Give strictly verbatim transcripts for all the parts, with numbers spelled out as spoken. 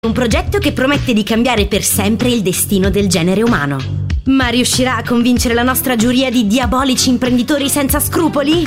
Un progetto che promette di cambiare per sempre il destino del genere umano. Ma riuscirà a convincere la nostra giuria di diabolici imprenditori senza scrupoli?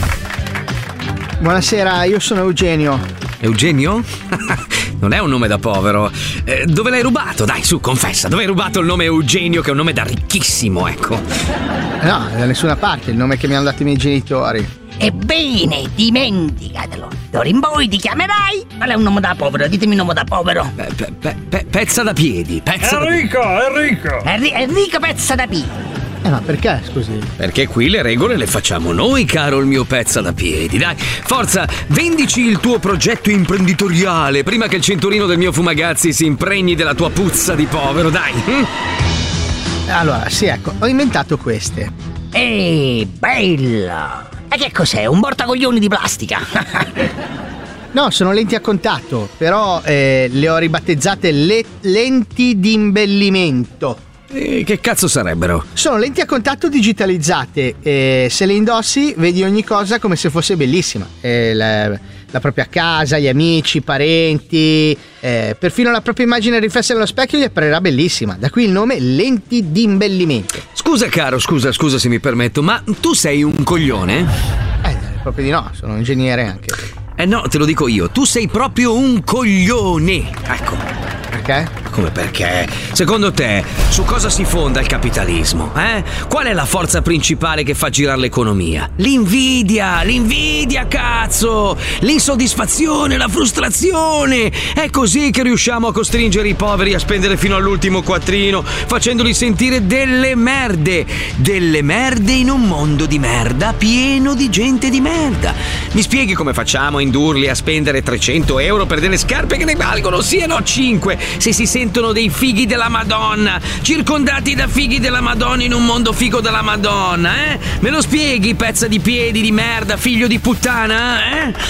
Buonasera, io sono Eugenio. Eugenio? Non è un nome da povero. Eh, dove l'hai rubato? Dai, su, confessa. Dove hai rubato il nome Eugenio, che è un nome da ricchissimo, ecco? No, da nessuna parte, il nome che mi hanno dato i miei genitori. Ebbene, dimenticatelo. D'ora in poi ti chiamerai. Qual è un nome da povero? Ditemi un nome da povero. Pe, pe, pe, pe, pezza da piedi. Pezza Enrico, da piedi. Enrico. Enri- Enrico Pezza da piedi. Eh, ma perché, scusi? Perché qui le regole le facciamo noi, caro il mio pezza da piedi. Dai, forza, vendici il tuo progetto imprenditoriale prima che il cinturino del mio Fumagazzi si impregni della tua puzza di povero, dai. Hm? Allora, sì, ecco, ho inventato queste. Ehi, bella. E che cos'è? Un portacoglioni di plastica? No, sono lenti a contatto, però eh, le ho ribattezzate le lenti di imbellimento. E che cazzo sarebbero? Sono lenti a contatto digitalizzate e se le indossi vedi ogni cosa come se fosse bellissima. Eh, la, la propria casa, gli amici, i parenti, eh, perfino la propria immagine riflessa nello specchio gli apparirà bellissima. Da qui il nome lenti di imbellimento. Scusa caro, scusa, scusa se mi permetto, ma tu sei un coglione? Eh, proprio di no, sono un ingegnere anche. Eh no, te lo dico io, tu sei proprio un coglione. Ecco. Perché? Come perché? Secondo te, su cosa si fonda il capitalismo? Eh? Qual è la forza principale che fa girare l'economia? L'invidia, l'invidia, cazzo! L'insoddisfazione, la frustrazione! È così che riusciamo a costringere i poveri a spendere fino all'ultimo quattrino, facendoli sentire delle merde. Delle merde in un mondo di merda, pieno di gente di merda. Mi spieghi come facciamo a indurli a spendere trecento euro per delle scarpe che ne valgono sì e no cinque, se si sentono dei fighi della Madonna, circondati da fighi della Madonna in un mondo figo della Madonna, eh? Me lo spieghi, pezza di piedi di merda, figlio di puttana, eh?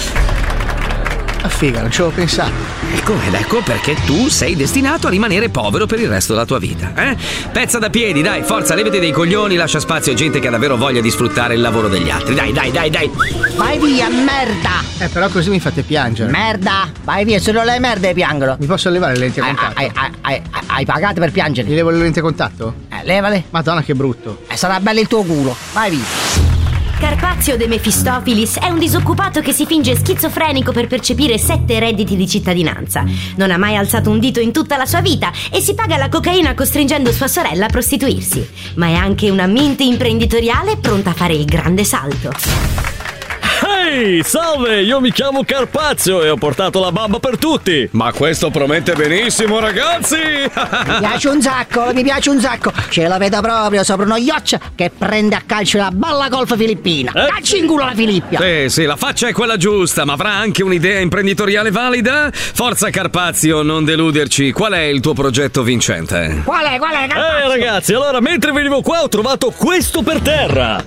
Ah, figa, non ci avevo pensato. Ecco, ed ecco perché tu sei destinato a rimanere povero per il resto della tua vita, eh? Pezza da piedi, dai, forza, levati dei coglioni, lascia spazio a gente che ha davvero voglia di sfruttare il lavoro degli altri. Dai, dai, dai, dai. Vai via, merda. Eh, però così mi fate piangere. Merda. Vai via, solo le merde piangono. Mi posso levare le lenti a Hai, contatto? hai, hai, hai, hai pagato per piangere. Mi levo le lenti a contatto? Eh, levale. Madonna, che brutto. Eh, sarà bello il tuo culo. Vai via. Carpazio De Mefistofilis è un disoccupato che si finge schizofrenico per percepire sette redditi di cittadinanza. Non ha mai alzato un dito in tutta la sua vita e si paga la cocaina costringendo sua sorella a prostituirsi. Ma è anche una mente imprenditoriale pronta a fare il grande salto. Ehi, salve, io mi chiamo Carpazio e ho portato la bamba per tutti. Ma questo promette benissimo, ragazzi. Mi piace un sacco, mi piace un sacco. Ce la vedo proprio sopra uno yacht che prende a calcio la balla golf filippina. Eh? Calci in culo la Filippia. Sì, sì, la faccia è quella giusta, ma avrà anche un'idea imprenditoriale valida? Forza Carpazio, non deluderci. Qual è il tuo progetto vincente? Qual è, qual è, Carpazio? Eh, ragazzi, allora, mentre venivo qua ho trovato questo per terra.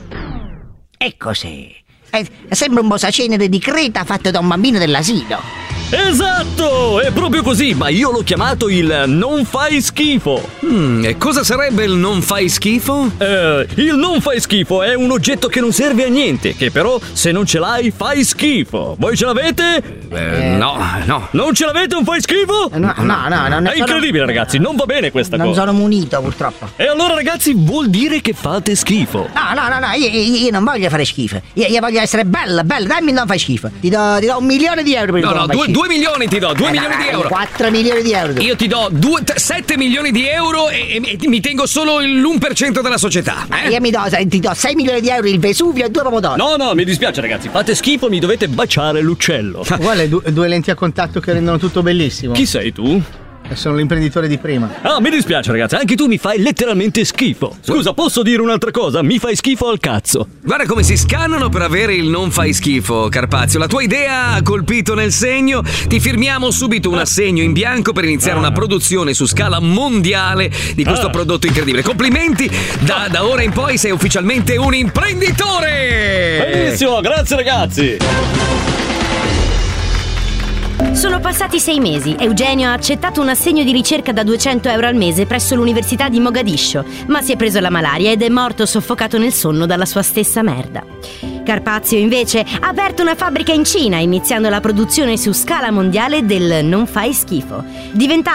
E cos'è? Eh, sembra un posacenere di Creta fatto da un bambino dell'asilo. Esatto, è proprio così, ma io l'ho chiamato il non fai schifo. Mm, e cosa sarebbe il non fai schifo? Eh, il non fai schifo è un oggetto che non serve a niente, che però se non ce l'hai fai schifo. Voi ce l'avete? Eh, no, no. Non ce l'avete un fai schifo? No, no, no, no. È incredibile, ragazzi, non va bene questa Non cosa. sono munito, purtroppo. E allora, ragazzi, vuol dire che fate schifo. No, no, no, no, io, io- io non voglio fare schifo. Io, io voglio essere bella, bella, dammi il non fai schifo. Ti do, ti do un milione di euro per il No, non no, fai due, schifo. due milioni ti do, due Eh, milioni dai, di euro. quattro milioni di euro. Io ti do due, t- sette milioni di euro e, e- e mi tengo solo l'uno per cento della società. Eh? Io mi do, ti do sei milioni di euro il Vesuvio e due pomodori. No, no, mi dispiace, ragazzi, fate schifo, mi dovete baciare l'uccello. Guarda, due, due lenti a contatto che rendono tutto bellissimo. Chi sei tu? E sono l'imprenditore di prima. Ah, mi dispiace, ragazzi, anche tu mi fai letteralmente schifo. Scusa, posso dire un'altra cosa? Mi fai schifo al cazzo. Guarda come si scannano per avere il non fai schifo, Carpazio. La tua idea ha colpito nel segno. Ti firmiamo subito un assegno in bianco per iniziare una produzione su scala mondiale di questo Ah. prodotto incredibile. Complimenti, da, da ora in poi sei ufficialmente un imprenditore. Benissimo, grazie, ragazzi. Sono passati sei mesi. Eugenio ha accettato un assegno di ricerca da duecento euro al mese presso l'Università di Mogadiscio, ma si è preso la malaria ed è morto soffocato nel sonno dalla sua stessa merda. Carpazio invece ha aperto una fabbrica in Cina, iniziando la produzione su scala mondiale del non fai schifo, diventando